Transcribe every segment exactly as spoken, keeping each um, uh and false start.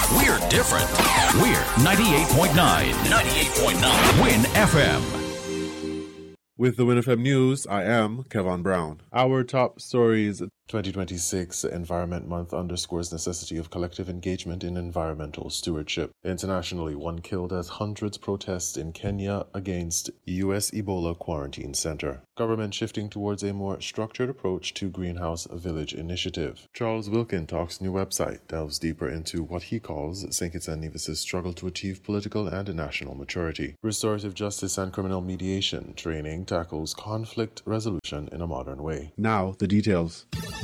We're different. We're ninety-eight point nine. ninety-eight point nine. Win F M. With the Win F M News, I am Kevin Brown. Our top stories. twenty twenty-six Environment Month underscores necessity of collective engagement in environmental stewardship. Internationally, one killed as hundreds protest in Kenya against U S Ebola quarantine center. Government shifting towards a more structured approach to Greenhouse Village initiative. Charles Wilkin Talks new website delves deeper into what he calls Saint Kitts and Nevis' struggle to achieve political and national maturity. Restorative justice and criminal mediation training tackles conflict resolution in a modern way. Now, the details.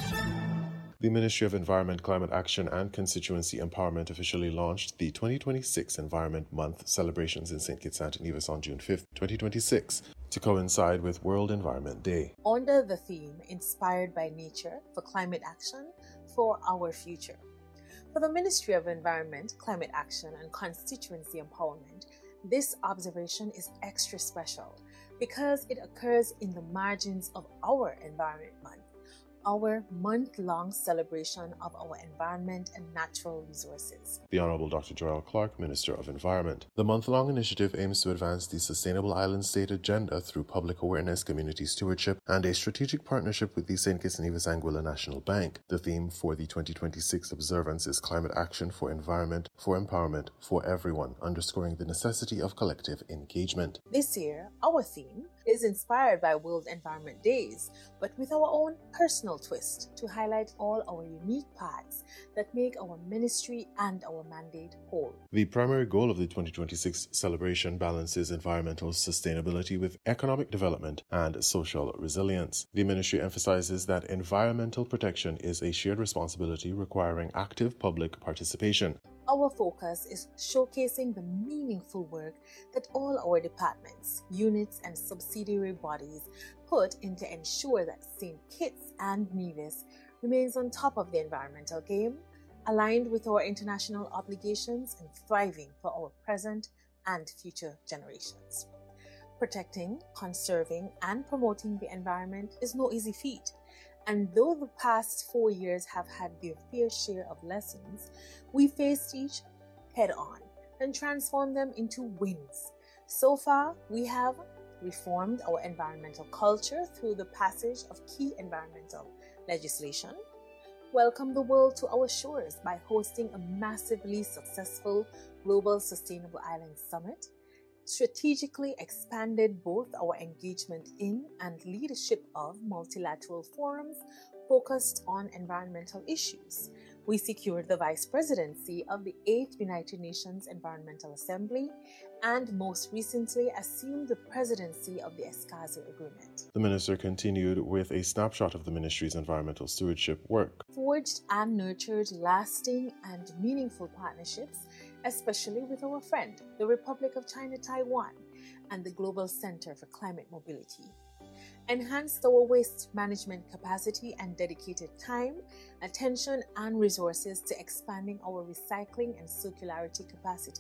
The Ministry of Environment, Climate Action and Constituency Empowerment officially launched the twenty twenty-six Environment Month celebrations in Saint Kitts and Nevis on June fifth, twenty twenty-six, to coincide with World Environment Day. Under the theme, Inspired by Nature for Climate Action for Our Future. For the Ministry of Environment, Climate Action and Constituency Empowerment, this observation is extra special because it occurs in the margins of our Environment Month, our month-long celebration of our environment and natural resources. The Honorable Doctor Joel Clark, Minister of Environment. The month-long initiative aims to advance the Sustainable Island State agenda through public awareness, community stewardship, and a strategic partnership with the Saint Kitts and Nevis Anguilla National Bank. The theme for the twenty twenty-six observance is Climate Action for Environment, for Empowerment, for Everyone, underscoring the necessity of collective engagement. This year, our theme is inspired by World Environment Days, but with our own personal twist to highlight all our unique parts that make our ministry and our mandate whole. The primary goal of the twenty twenty-six celebration balances environmental sustainability with economic development and social resilience. The ministry emphasizes that environmental protection is a shared responsibility requiring active public participation. Our focus is showcasing the meaningful work that all our departments, units, and subsidiary bodies put in to ensure that Saint Kitts and Nevis remains on top of the environmental game, aligned with our international obligations, and thriving for our present and future generations. Protecting, conserving, and promoting the environment is no easy feat. And though the past four years have had their fair share of lessons, we faced each head-on and transformed them into wins. So far, we have reformed our environmental culture through the passage of key environmental legislation, welcomed the world to our shores by hosting a massively successful Global Sustainable Islands Summit, strategically expanded both our engagement in and leadership of multilateral forums focused on environmental issues. We secured the vice presidency of the eighth United Nations Environmental Assembly and most recently assumed the presidency of the Escazú Agreement. The minister continued with a snapshot of the ministry's environmental stewardship work. Forged and nurtured lasting and meaningful partnerships, especially with our friend, the Republic of China Taiwan, and the Global Center for Climate Mobility. Enhanced our waste management capacity and dedicated time, attention, and resources to expanding our recycling and circularity capacity.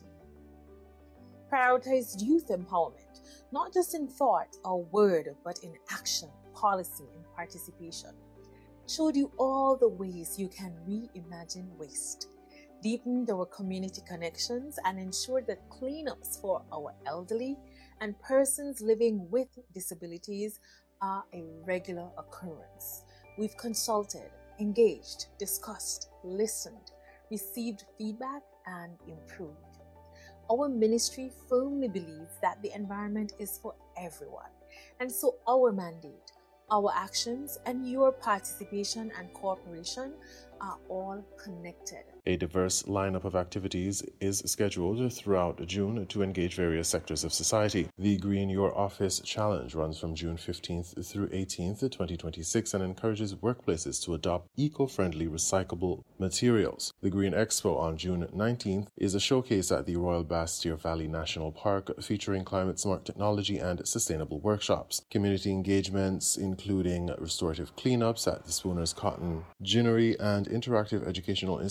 Prioritized youth empowerment, not just in thought or word, but in action, policy, and participation. Showed you all the ways you can reimagine waste. Deepened our community connections and ensured that cleanups for our elderly and persons living with disabilities are a regular occurrence. We've consulted, engaged, discussed, listened, received feedback, and improved. Our ministry firmly believes that the environment is for everyone, and so our mandate, our actions, and your participation and cooperation are all connected. A diverse lineup of activities is scheduled throughout June to engage various sectors of society. The Green Your Office Challenge runs from June fifteenth through eighteenth, twenty twenty-six and encourages workplaces to adopt eco-friendly recyclable materials. The Green Expo on June nineteenth is a showcase at the Royal Bastille Valley National Park featuring climate-smart technology and sustainable workshops. Community engagements including restorative cleanups at the Spooner's Cotton Ginnery and interactive educational installations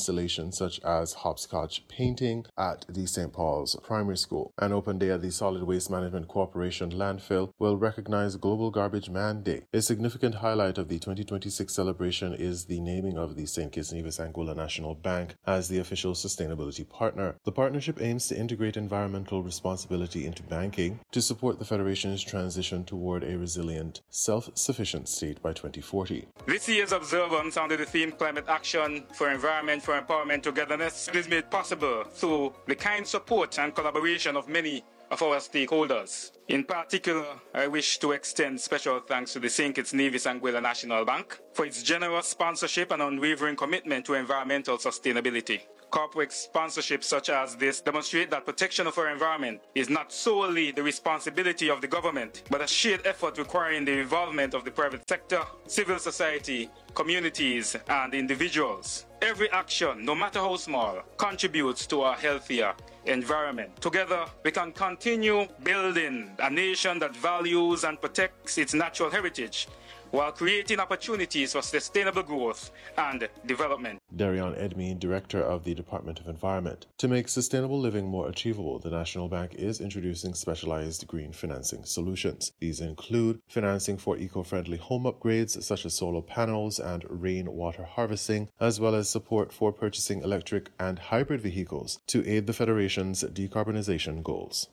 competitions such as hopscotch painting at the Saint Paul's Primary School. An open day at the Solid Waste Management Corporation landfill will recognize Global Garbage Man Day. A significant highlight of the twenty twenty-six celebration is the naming of the Saint Kitts Nevis Anguilla National Bank as the official sustainability partner. The partnership aims to integrate environmental responsibility into banking to support the Federation's transition toward a resilient, self-sufficient state by twenty forty. This year's observance under the theme Climate Action for Environment, for Empowerment, Togetherness is made possible through the kind support and collaboration of many of our stakeholders. In particular, I wish to extend special thanks to the Saint Kitts Nevis Anguilla National Bank for its generous sponsorship and unwavering commitment to environmental sustainability. Corporate sponsorships such as this demonstrate that protection of our environment is not solely the responsibility of the government, but a shared effort requiring the involvement of the private sector, civil society, communities, and individuals. Every action, no matter how small, contributes to a healthier environment. Together, we can continue building a nation that values and protects its natural heritage, while creating opportunities for sustainable growth and development. Darion Edme, Director of the Department of Environment. To make sustainable living more achievable, the National Bank is introducing specialized green financing solutions. These include financing for eco-friendly home upgrades such as solar panels and rainwater harvesting, as well as support for purchasing electric and hybrid vehicles to aid the Federation's decarbonization goals.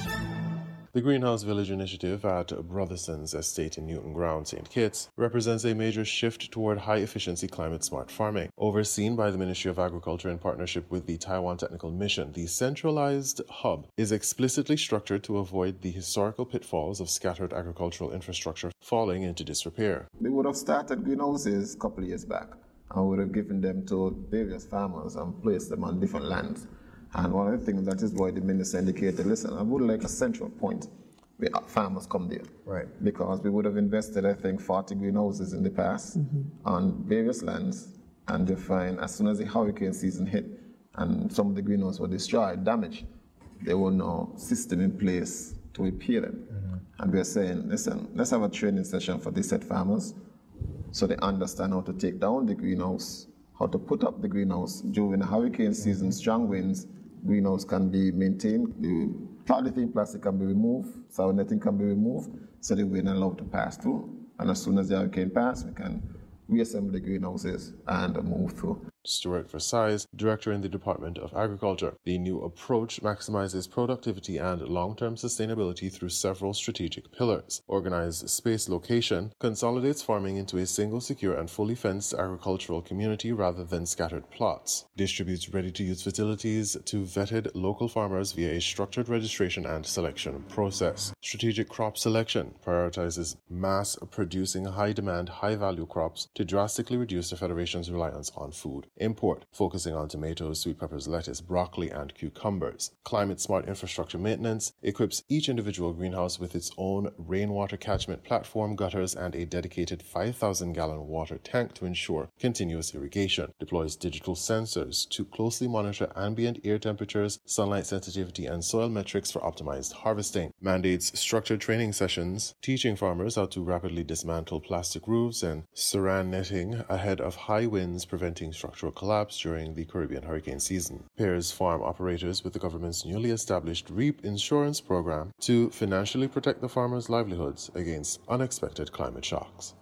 The Greenhouse Village initiative at Brotherson's estate in Newton Ground, Saint Kitts, represents a major shift toward high-efficiency climate-smart farming. Overseen by the Ministry of Agriculture in partnership with the Taiwan Technical Mission, the centralized hub is explicitly structured to avoid the historical pitfalls of scattered agricultural infrastructure falling into disrepair. We would have started greenhouses a couple of years back and would have given them to various farmers and placed them on different lands. And one of the things that is why the minister indicated, listen, I would like a central point where farmers come there. Right. Because we would have invested, I think, forty greenhouses in the past mm-hmm. on various lands, and you find as soon as the hurricane season hit and some of the greenhouses were destroyed, damaged, there was no system in place to repair them. Mm-hmm. And we're saying, listen, let's have a training session for these set farmers so they understand how to take down the greenhouse, how to put up the greenhouse during the hurricane season, strong winds. Greenhouse can be maintained, the polythene plastic can be removed, soil netting can be removed, so the wind allowed to pass through. And as soon as the hurricane passes, we can reassemble the greenhouses and move through. Stuart Versailles, Director in the Department of Agriculture. The new approach maximizes productivity and long-term sustainability through several strategic pillars. Organized space location consolidates farming into a single, secure, and fully fenced agricultural community rather than scattered plots. Distributes ready-to-use facilities to vetted local farmers via a structured registration and selection process. Strategic crop selection prioritizes mass-producing high-demand, high-value crops to drastically reduce the Federation's reliance on food import, focusing on tomatoes, sweet peppers, lettuce, broccoli, and cucumbers. Climate-smart infrastructure maintenance equips each individual greenhouse with its own rainwater catchment platform, gutters, and a dedicated five thousand gallon water tank to ensure continuous irrigation. Deploys digital sensors to closely monitor ambient air temperatures, sunlight sensitivity, and soil metrics for optimized harvesting. Mandates structured training sessions, teaching farmers how to rapidly dismantle plastic roofs and saran netting ahead of high winds, preventing structural collapse during the Caribbean hurricane season. Pairs farm operators with the government's newly established REAP insurance program to financially protect the farmers' livelihoods against unexpected climate shocks.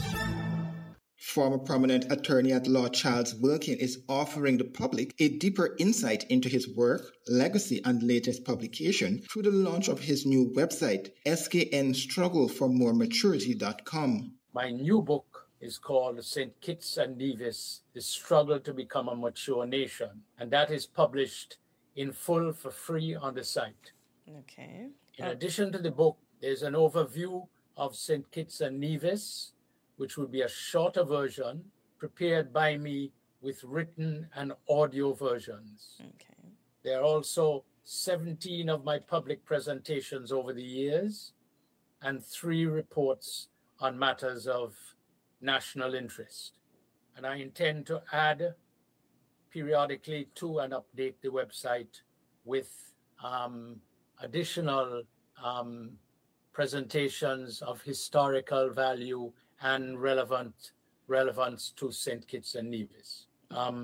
Former prominent attorney at law Charles Wilkin is offering the public a deeper insight into his work, legacy, and latest publication through the launch of his new website, S K N struggle for more maturity dot com. My new book is called Saint Kitts and Nevis, The Struggle to Become a Mature Nation, and that is published in full for free on the site. Okay. In addition to the book, there's an overview of Saint Kitts and Nevis, which will be a shorter version prepared by me with written and audio versions. Okay. There are also seventeen of my public presentations over the years and three reports on matters of national interest. And I intend to add periodically to and update the website with um, additional um, presentations of historical value and relevant relevance to Saint Kitts and Nevis. Um,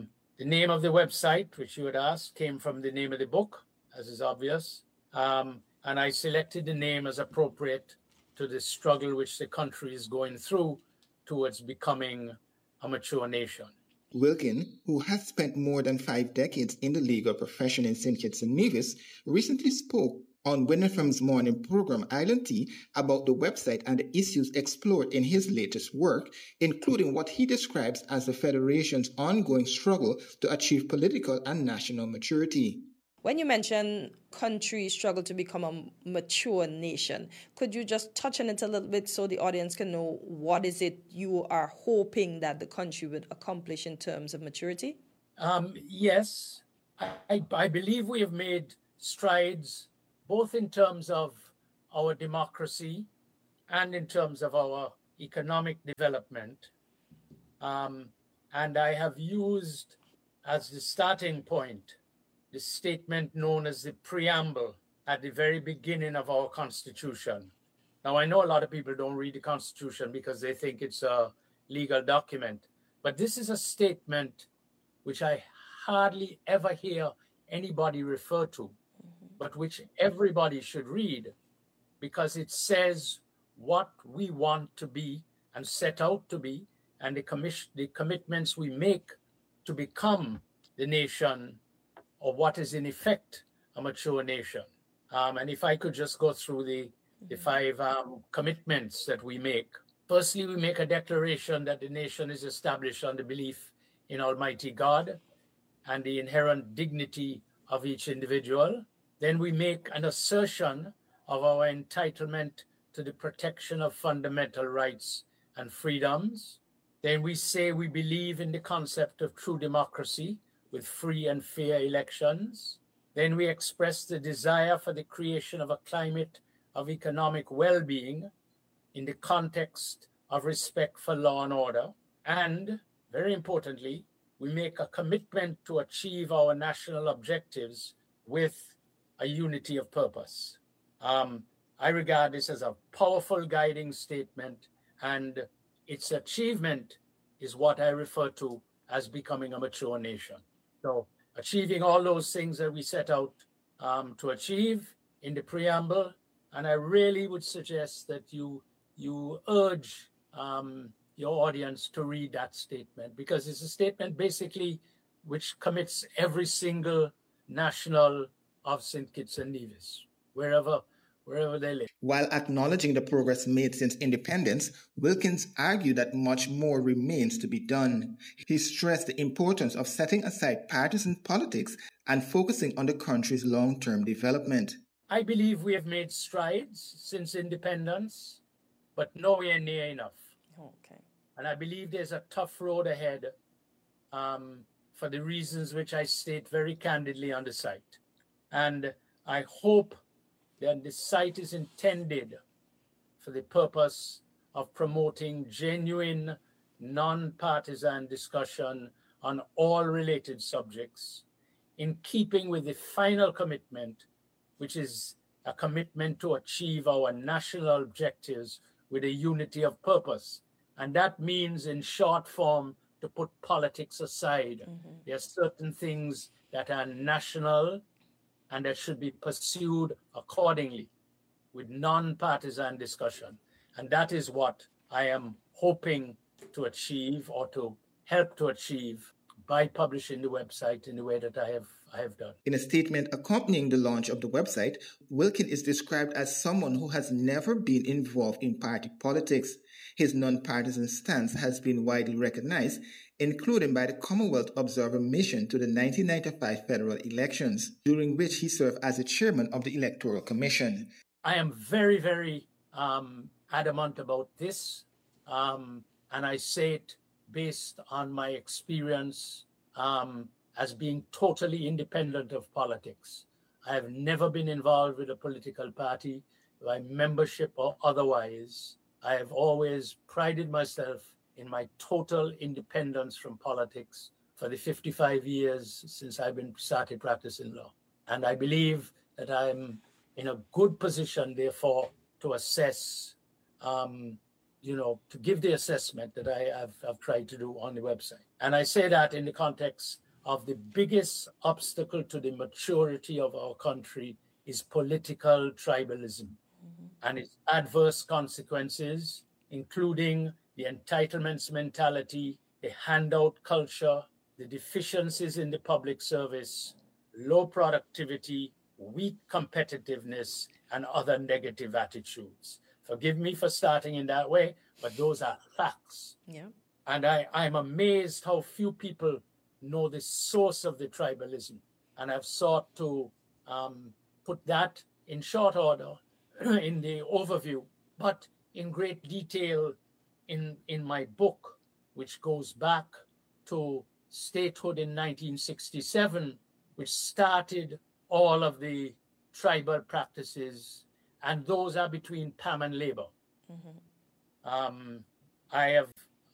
The name of the website, which you had asked, came from the name of the book, as is obvious. Um, and I selected the name as appropriate to the struggle which the country is going through towards becoming a mature nation. Wilkin, who has spent more than five decades in the legal profession in Saint Kitts and Nevis, recently spoke on Win F M's morning program Island Tea about the website and the issues explored in his latest work, including what he describes as the Federation's ongoing struggle to achieve political and national maturity. When you mention countries struggle to become a mature nation, could you just touch on it a little bit so the audience can know what is it you are hoping that the country would accomplish in terms of maturity? Um, yes, I, I believe we have made strides both in terms of our democracy and in terms of our economic development. Um, and I have used as the starting point the statement known as the preamble at the very beginning of our Constitution. Now, I know a lot of people don't read the Constitution because they think it's a legal document, but this is a statement which I hardly ever hear anybody refer to, but which everybody should read because it says what we want to be and set out to be and the, commission, the commitments we make to become the nation or what is in effect a mature nation. Um, and if I could just go through the, the five um, commitments that we make. Firstly, we make a declaration that the nation is established on the belief in Almighty God and the inherent dignity of each individual. Then we make an assertion of our entitlement to the protection of fundamental rights and freedoms. Then we say we believe in the concept of true democracy with free and fair elections. Then we express the desire for the creation of a climate of economic well-being in the context of respect for law and order. And, very importantly, we make a commitment to achieve our national objectives with a unity of purpose. Um, I regard this as a powerful guiding statement, and its achievement is what I refer to as becoming a mature nation. So achieving all those things that we set out um, to achieve in the preamble, and I really would suggest that you you urge um, your audience to read that statement because it's a statement basically which commits every single national of Saint Kitts and Nevis, wherever wherever they live. While acknowledging the progress made since independence, Wilkins argued that much more remains to be done. He stressed the importance of setting aside partisan politics and focusing on the country's long-term development. I believe we have made strides since independence, but nowhere near enough. Okay. And I believe there's a tough road ahead um, for the reasons which I state very candidly on the site. And I hope that the site is intended for the purpose of promoting genuine, non-partisan discussion on all related subjects, in keeping with the final commitment, which is a commitment to achieve our national objectives with a unity of purpose. And that means, in short form, to put politics aside. Mm-hmm. There are certain things that are national and that should be pursued accordingly with non-partisan discussion. And that is what I am hoping to achieve or to help to achieve by publishing the website in the way that I have I have done. In a statement accompanying the launch of the website, Wilkin is described as someone who has never been involved in party politics. His non-partisan stance has been widely recognized, including by the Commonwealth Observer Mission to the nineteen ninety-five federal elections, during which he served as the chairman of the Electoral Commission. I am very, very um, adamant about this, um, and I say it based on my experience um, as being totally independent of politics. I have never been involved with a political party, by membership or otherwise. I have always prided myself in my total independence from politics for the fifty-five years since I've been started practicing law. And I believe that I'm in a good position, therefore, to assess, um, you know, to give the assessment that I have I've tried to do on the website. And I say that in the context of the biggest obstacle to the maturity of our country is political tribalism mm-hmm. and its adverse consequences, including the entitlements mentality, the handout culture, the deficiencies in the public service, low productivity, weak competitiveness, and other negative attitudes. Forgive me for starting in that way, but those are facts. Yeah. And I, I'm amazed how few people know the source of the tribalism. And I've sought to um, put that in short order in the overview, but in great detail in, in my book, which goes back to statehood in nineteen sixty-seven, which started all of the tribal practices, and those are between P A M and Labor. Mm-hmm. Um, I have,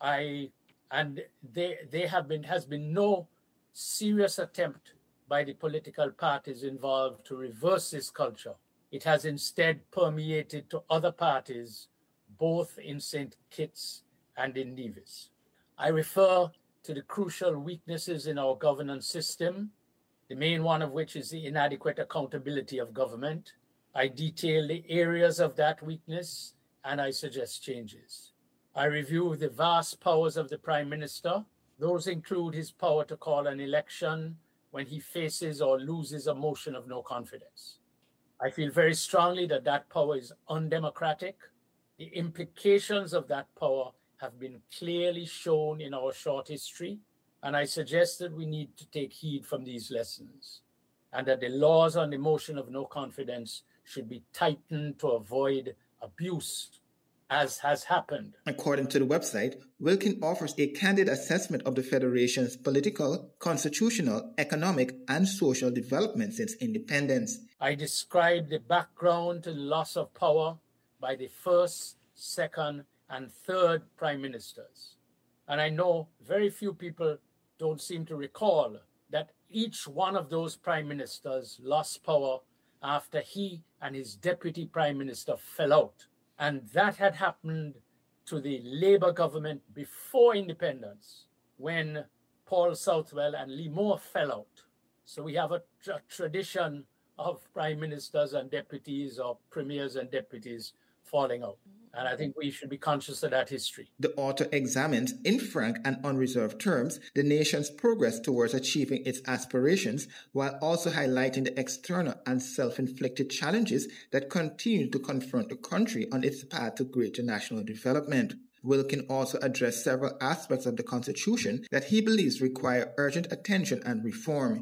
I, and they, they have been, has been no serious attempt by the political parties involved to reverse this culture. It has instead permeated to other parties, both in Saint Kitts and in Nevis. I refer to the crucial weaknesses in our governance system, the main one of which is the inadequate accountability of government. I detail the areas of that weakness, and I suggest changes. I review the vast powers of the Prime Minister. Those include his power to call an election when he faces or loses a motion of no confidence. I feel very strongly that that power is undemocratic. The implications of that power have been clearly shown in our short history, and I suggest that we need to take heed from these lessons, and that the laws on the motion of no confidence should be tightened to avoid abuse, as has happened. According to the website, Wilkin offers a candid assessment of the Federation's political, constitutional, economic, and social development since independence. I describe the background to the loss of power by the first, second, and third prime ministers. And I know very few people don't seem to recall that each one of those prime ministers lost power after he and his deputy prime minister fell out. And that had happened to the Labour government before independence, when Paul Southwell and Lee Moore fell out. So we have a tra- tradition of prime ministers and deputies, or premiers and deputies, falling out. And I think we should be conscious of that history. The author examines, in frank and unreserved terms, the nation's progress towards achieving its aspirations, while also highlighting the external and self-inflicted challenges that continue to confront the country on its path to greater national development. Wilkin also addressed several aspects of the Constitution that he believes require urgent attention and reform.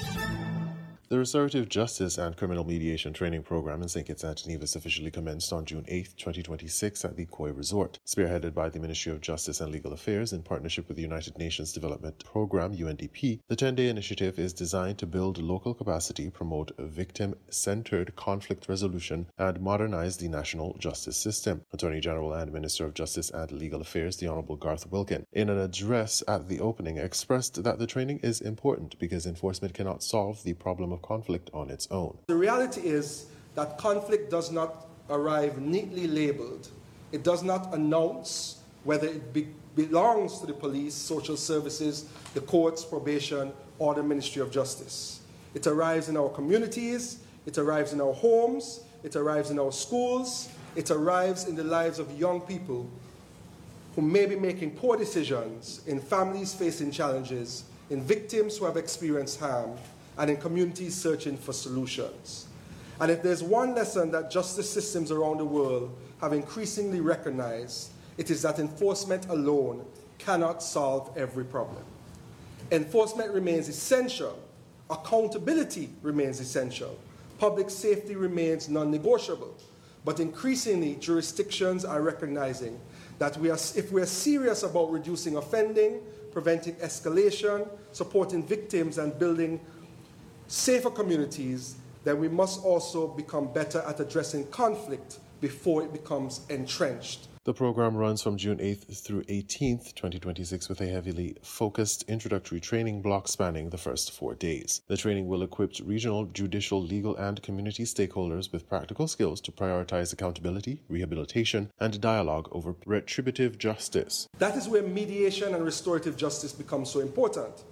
The Restorative Justice and Criminal Mediation Training Program in Saint Kitts and Nevis officially commenced on June eighth, twenty twenty-six at the Khoi Resort. Spearheaded by the Ministry of Justice and Legal Affairs in partnership with the United Nations Development Program, U N D P, the ten-day initiative is designed to build local capacity, promote victim-centered conflict resolution, and modernize the national justice system. Attorney General and Minister of Justice and Legal Affairs, the Honorable Garth Wilkin, in an address at the opening, expressed that the training is important because enforcement cannot solve the problem of conflict on its own. The reality is that conflict does not arrive neatly labeled. It does not announce whether it be- belongs to the police, social services, the courts, probation, or the Ministry of Justice. It arrives in our communities, it arrives in our homes, it arrives in our schools, it arrives in the lives of young people who may be making poor decisions, in families facing challenges, in victims who have experienced harm, and in communities searching for solutions. And if there's one lesson that justice systems around the world have increasingly recognized, it is that enforcement alone cannot solve every problem. Enforcement remains essential. Accountability remains essential. Public safety remains non-negotiable. But increasingly, jurisdictions are recognizing that we are, if we are serious about reducing offending, preventing escalation, supporting victims, and building safer communities, then we must also become better at addressing conflict before it becomes entrenched. The program runs from June eighth through eighteenth, twenty twenty-six, with a heavily focused introductory training block spanning the first four days. The training will equip regional, judicial, legal, and community stakeholders with practical skills to prioritize accountability, rehabilitation, and dialogue over retributive justice. That is where mediation and restorative justice becomes so important.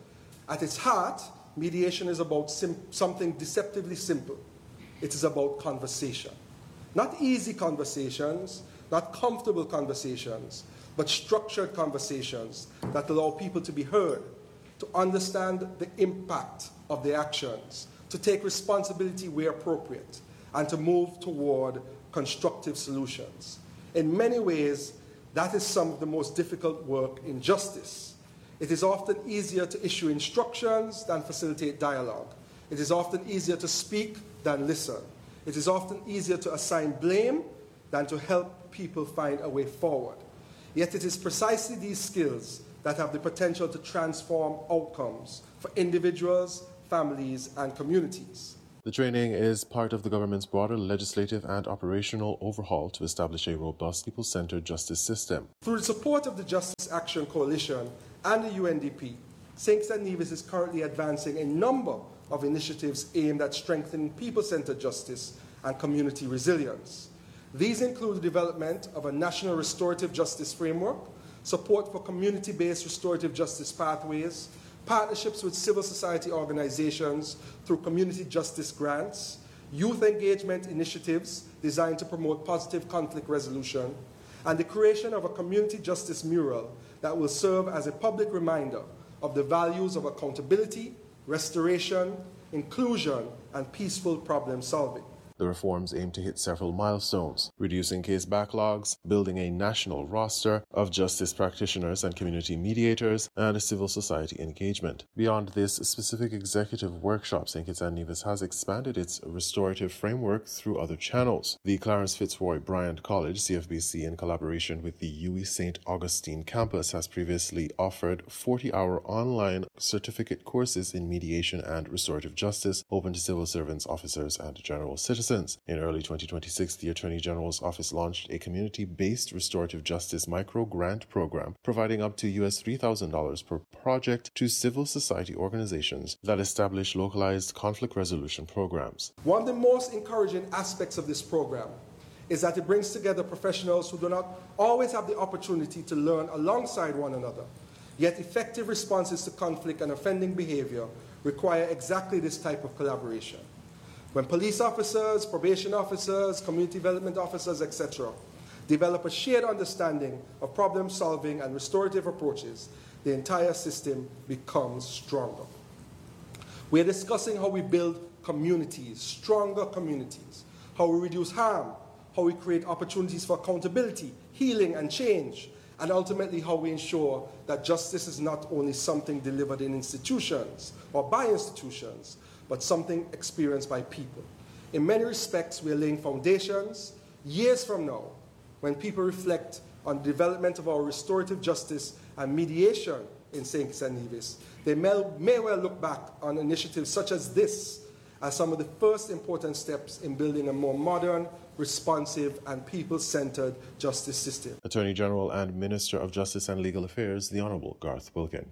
At its heart, mediation is about sim- something deceptively simple. It is about conversation. Not easy conversations, not comfortable conversations, but structured conversations that allow people to be heard, to understand the impact of their actions, to take responsibility where appropriate, and to move toward constructive solutions. In many ways, that is some of the most difficult work in justice. It is often easier to issue instructions than facilitate dialogue. It is often easier to speak than listen. It is often easier to assign blame than to help people find a way forward. Yet it is precisely these skills that have the potential to transform outcomes for individuals, families, and communities. The training is part of the government's broader legislative and operational overhaul to establish a robust, people-centered justice system. Through the support of the Justice Action Coalition and the U N D P, Saint Kitts and Nevis is currently advancing a number of initiatives aimed at strengthening people-centered justice and community resilience. These include the development of a national restorative justice framework, support for community-based restorative justice pathways, partnerships with civil society organizations through community justice grants, youth engagement initiatives designed to promote positive conflict resolution, and the creation of a community justice mural that will serve as a public reminder of the values of accountability, restoration, inclusion, and peaceful problem solving. The reforms aim to hit several milestones: reducing case backlogs, building a national roster of justice practitioners and community mediators, and civil society engagement. Beyond this specific executive workshop, Saint Kitts and Nevis has expanded its restorative framework through other channels. The Clarence Fitzroy Bryant College, C F B C, in collaboration with the U W I Saint Augustine campus, has previously offered forty-hour online certificate courses in mediation and restorative justice open to civil servants, officers, and general citizens. In early twenty twenty-six, the Attorney General's office launched a community-based restorative justice micro-grant program, providing up to U S three thousand dollars per project to civil society organizations that establish localized conflict resolution programs. One of the most encouraging aspects of this program is that it brings together professionals who do not always have the opportunity to learn alongside one another. Yet effective responses to conflict and offending behavior require exactly this type of collaboration. When police officers, probation officers, community development officers, et cetera, develop a shared understanding of problem solving and restorative approaches, the entire system becomes stronger. We are discussing how we build communities, stronger communities, how we reduce harm, how we create opportunities for accountability, healing, and change, and ultimately how we ensure that justice is not only something delivered in institutions or by institutions, but something experienced by people. In many respects, we are laying foundations years from now when people reflect on the development of our restorative justice and mediation in Saint Kitts and Nevis. They may, may well look back on initiatives such as this as some of the first important steps in building a more modern, responsive, and people-centered justice system. Attorney General and Minister of Justice and Legal Affairs, the Honorable Garth Wilkin.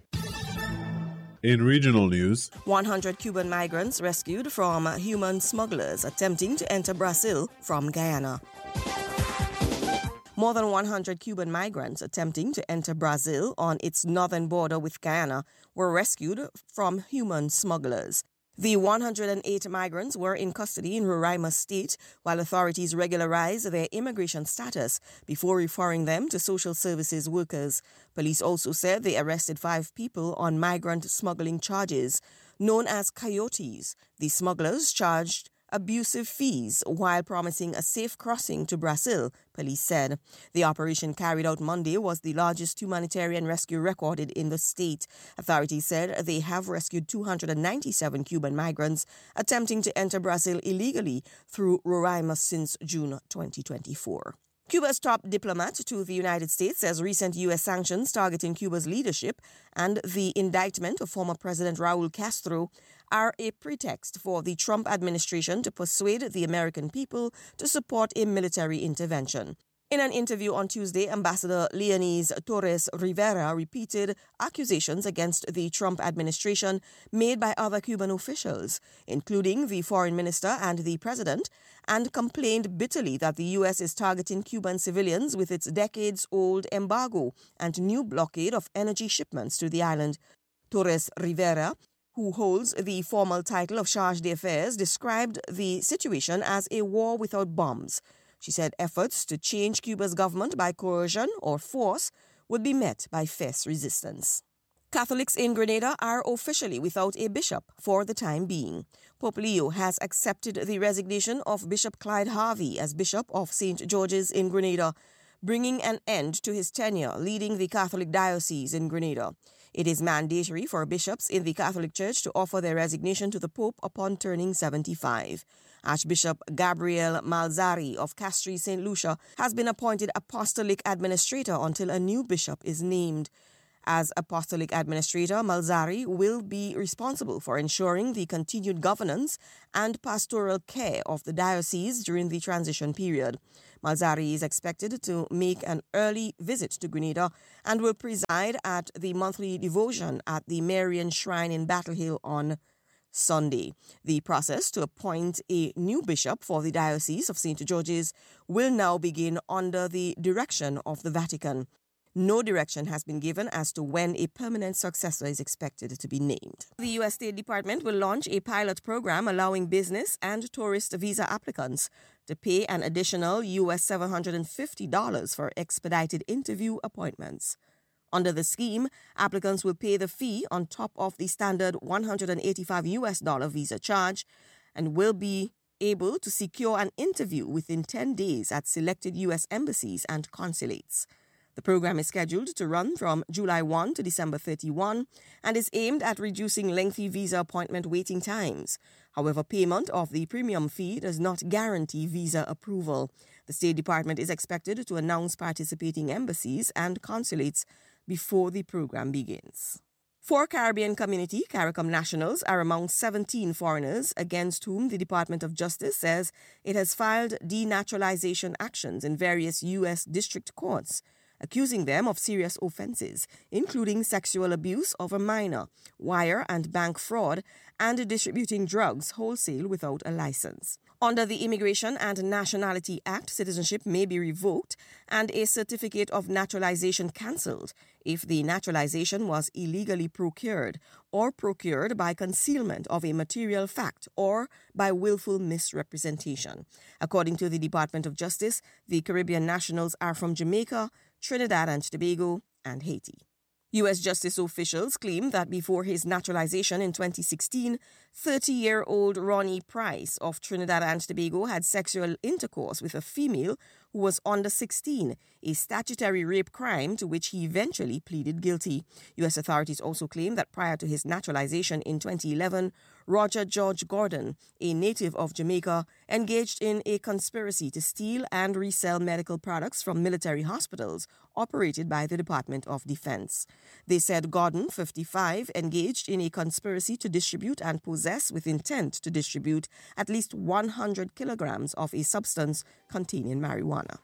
In regional news, one hundred Cuban migrants rescued from human smugglers attempting to enter Brazil from Guyana. More than one hundred Cuban migrants attempting to enter Brazil on its northern border with Guyana were rescued from human smugglers. The one hundred eight migrants were in custody in Roraima State while authorities regularized their immigration status before referring them to social services workers. Police also said they arrested five people on migrant smuggling charges. Known as coyotes, the smugglers charged abusive fees while promising a safe crossing to Brazil, police said. The operation carried out Monday was the largest humanitarian rescue recorded in the state. Authorities said they have rescued two hundred ninety-seven Cuban migrants attempting to enter Brazil illegally through Roraima since June twenty twenty-four. Cuba's top diplomat to the United States says recent U S sanctions targeting Cuba's leadership and the indictment of former President Raul Castro are a pretext for the Trump administration to persuade the American people to support a military intervention. In an interview on Tuesday, Ambassador Leonis Torres Rivera repeated accusations against the Trump administration made by other Cuban officials, including the foreign minister and the president, and complained bitterly that the U S is targeting Cuban civilians with its decades-old embargo and new blockade of energy shipments to the island. Torres Rivera, who holds the formal title of Charge d'Affaires, described the situation as a war without bombs. She said efforts to change Cuba's government by coercion or force would be met by fierce resistance. Catholics in Grenada are officially without a bishop for the time being. Pope Leo has accepted the resignation of Bishop Clyde Harvey as Bishop of Saint George's in Grenada, bringing an end to his tenure leading the Catholic Diocese in Grenada. It is mandatory for bishops in the Catholic Church to offer their resignation to the Pope upon turning seventy-five. Archbishop Gabriel Malzari of Castries Saint Lucia has been appointed apostolic administrator until a new bishop is named. As apostolic administrator, Malzari will be responsible for ensuring the continued governance and pastoral care of the diocese during the transition period. Malzari is expected to make an early visit to Grenada and will preside at the monthly devotion at the Marian Shrine in Battle Hill on Sunday. The process to appoint a new bishop for the Diocese of Saint George's will now begin under the direction of the Vatican. No direction has been given as to when a permanent successor is expected to be named. The U S State Department will launch a pilot program allowing business and tourist visa applicants to pay an additional U S seven hundred fifty dollars for expedited interview appointments. Under the scheme, applicants will pay the fee on top of the standard one hundred eighty-five U S dollar visa charge and will be able to secure an interview within ten days at selected U S embassies and consulates. The program is scheduled to run from July first to December thirty-first and is aimed at reducing lengthy visa appointment waiting times. However, payment of the premium fee does not guarantee visa approval. The State Department is expected to announce participating embassies and consulates before the program begins. Four Caribbean Community CARICOM nationals are among seventeen foreigners against whom the Department of Justice says it has filed denaturalization actions in various U S district courts, accusing them of serious offenses, including sexual abuse of a minor, wire and bank fraud, and distributing drugs wholesale without a license. Under the Immigration and Nationality Act, citizenship may be revoked and a certificate of naturalization cancelled if the naturalization was illegally procured or procured by concealment of a material fact or by willful misrepresentation. According to the Department of Justice, the Caribbean nationals are from Jamaica, Trinidad and Tobago, and Haiti. U S Justice officials claim that before his naturalization in twenty sixteen, thirty-year-old Ronnie Price of Trinidad and Tobago had sexual intercourse with a female who was under sixteen, a statutory rape crime to which he eventually pleaded guilty. U S authorities also claim that prior to his naturalization in twenty eleven, Roger George Gordon, a native of Jamaica, engaged in a conspiracy to steal and resell medical products from military hospitals operated by the Department of Defense. They said Gordon, fifty-five, engaged in a conspiracy to distribute and possess with intent to distribute at least one hundred kilograms of a substance containing marijuana.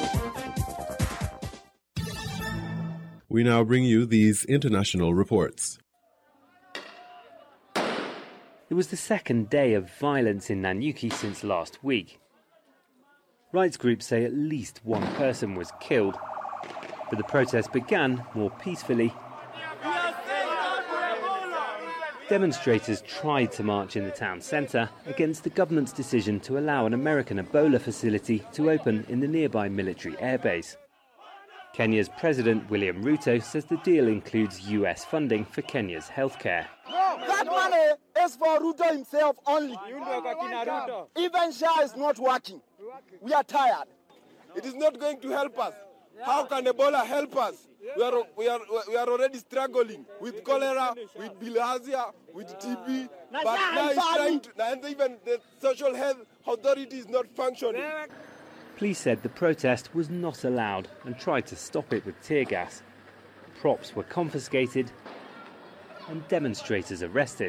We now bring you these international reports. It was the second day of violence in Nanyuki since last week. Rights groups say at least one person was killed, but the protest began more peacefully. Demonstrators tried to march in the town centre against the government's decision to allow an American Ebola facility to open in the nearby military airbase. Kenya's President William Ruto says the deal includes U S funding for Kenya's healthcare. No, that money is for Ruto himself only. Even S H A is not working. We are tired. It is not going to help us. How can Ebola help us? We are, we are, we are already struggling with cholera, with bilharzia, with T B, but now it's trying to, and even the social health authority is not functioning. Police said the protest was not allowed and tried to stop it with tear gas. Props were confiscated and demonstrators arrested.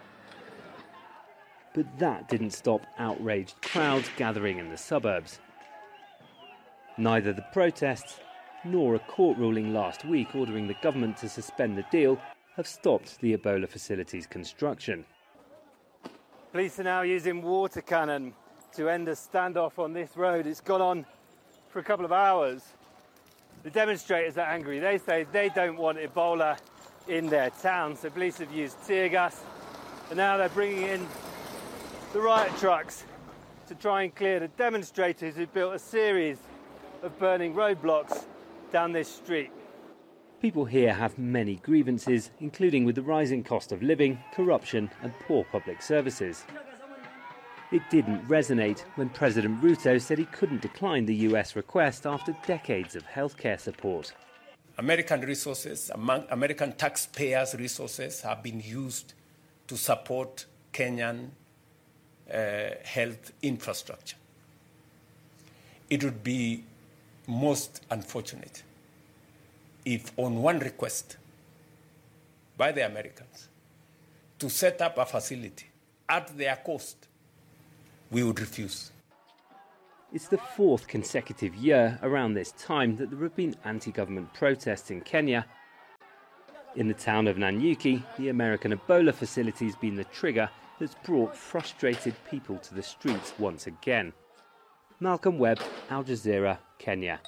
But that didn't stop outraged crowds gathering in the suburbs. Neither the protests nor a court ruling last week ordering the government to suspend the deal have stopped the Ebola facility's construction. Police are now using water cannon to end a standoff on this road. It's gone on for a couple of hours. The demonstrators are angry. They say they don't want Ebola in their town. So police have used tear gas, and now they're bringing in the riot trucks to try and clear the demonstrators who built a series of burning roadblocks down this street. People here have many grievances, including with the rising cost of living, corruption and poor public services. It didn't resonate when President Ruto said he couldn't decline the U S request after decades of healthcare support. American resources, American taxpayers' resources have been used to support Kenyan uh, health infrastructure. It would be most unfortunate if on one request by the Americans to set up a facility at their cost, we would refuse. It's the fourth consecutive year around this time that there have been anti-government protests in Kenya. In the town of Nanyuki, the American Ebola facility has been the trigger that's brought frustrated people to the streets once again. Malcolm Webb, Al Jazeera, Kenya.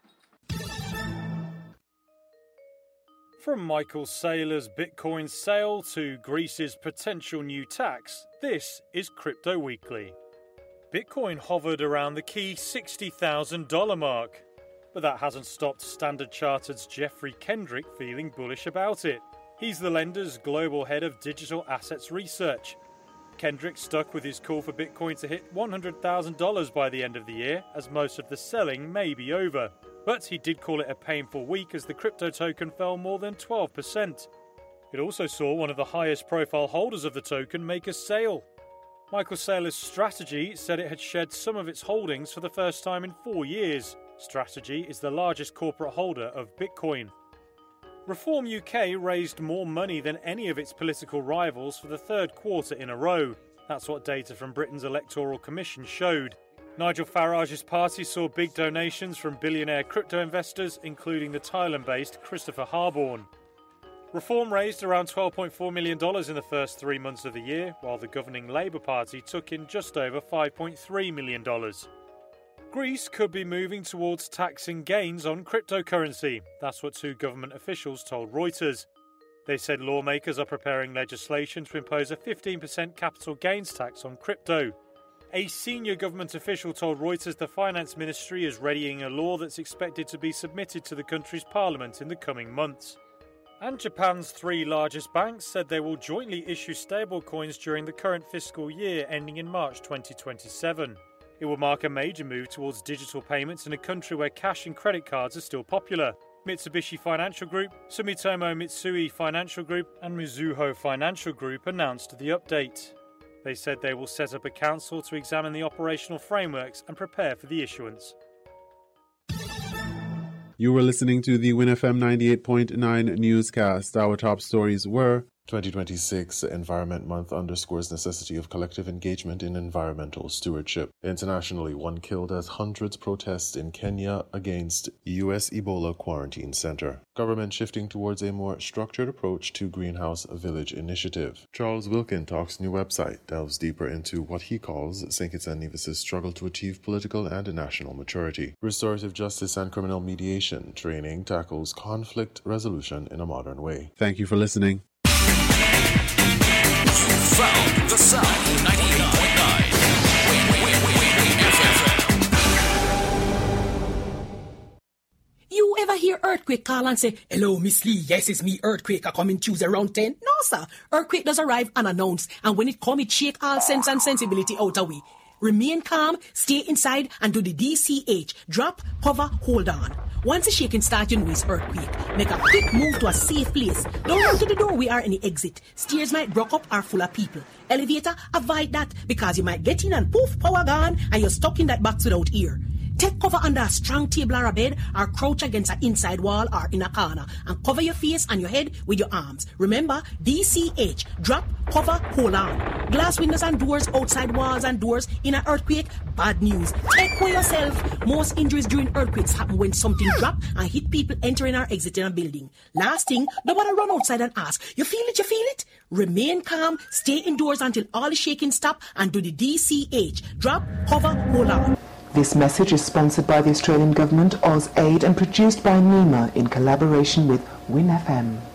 From Michael Saylor's Bitcoin sale to Greece's potential new tax, this is Crypto Weekly. Bitcoin hovered around the key sixty thousand dollars mark, but that hasn't stopped Standard Chartered's Jeffrey Kendrick feeling bullish about it. He's the lender's global head of digital assets research. Kendrick stuck with his call for Bitcoin to hit one hundred thousand dollars by the end of the year, as most of the selling may be over. But he did call it a painful week as the crypto token fell more than twelve percent. It also saw one of the highest profile holders of the token make a sale. Michael Saylor's Strategy said it had shed some of its holdings for the first time in four years. Strategy is the largest corporate holder of Bitcoin. Reform U K raised more money than any of its political rivals for the third quarter in a row. That's what data from Britain's Electoral Commission showed. Nigel Farage's party saw big donations from billionaire crypto investors, including the Thailand-based Christopher Harborne. Reform raised around twelve point four million dollars in the first three months of the year, while the governing Labour Party took in just over five point three million dollars. Greece could be moving towards taxing gains on cryptocurrency. That's what two government officials told Reuters. They said lawmakers are preparing legislation to impose a fifteen percent capital gains tax on crypto. A senior government official told Reuters the finance ministry is readying a law that's expected to be submitted to the country's parliament in the coming months. And Japan's three largest banks said they will jointly issue stablecoins during the current fiscal year ending in March twenty twenty-seven. It will mark a major move towards digital payments in a country where cash and credit cards are still popular. Mitsubishi Financial Group, Sumitomo Mitsui Financial Group and Mizuho Financial Group announced the update. They said they will set up a council to examine the operational frameworks and prepare for the issuance. You were listening to the Win F M ninety-eight point nine newscast. Our top stories were: twenty twenty-six Environment Month underscores necessity of collective engagement in environmental stewardship. Internationally, one killed as hundreds protest in Kenya against U S Ebola quarantine center. Government shifting towards a more structured approach to Greenhouse Village initiative. Charles Wilkin Talks' new website delves deeper into what he calls Saint Kitts and Nevis' struggle to achieve political and national maturity. Restorative justice and criminal mediation training tackles conflict resolution in a modern way. Thank you for listening. Found the Sound ninety-eight point nine. Win, win, win, win, win, F M. You ever hear Earthquake call and say, "Hello, Miss Lee, yes, it's me, Earthquake, I come in Tuesday around ten? No, sir. Earthquake does arrive unannounced, and when it come, it shake all sense and sensibility out of we. Remain calm, stay inside, and do the D C H. Drop, cover, hold on. Once the shaking starts, you know it's earthquake. Make a quick move to a safe place. Don't run to the door, we are in the exit. Stairs might block up or full of people. Elevator, avoid that, because you might get in and poof, power gone, and you're stuck in that box without ear. Take cover under a strong table or a bed, or crouch against an inside wall or in a corner, and cover your face and your head with your arms. Remember, D C H, drop, cover, hold on. Glass windows and doors, outside walls and doors in an earthquake, bad news. Take for yourself. Most injuries during earthquakes happen when something drop and hit people entering or exiting a building. Last thing, nobody run outside and ask, you feel it, you feel it? Remain calm, stay indoors until all the shaking stop, and do the D C H, drop, cover, hold on. This message is sponsored by the Australian Government, AusAid, and produced by NEMA in collaboration with Win F M.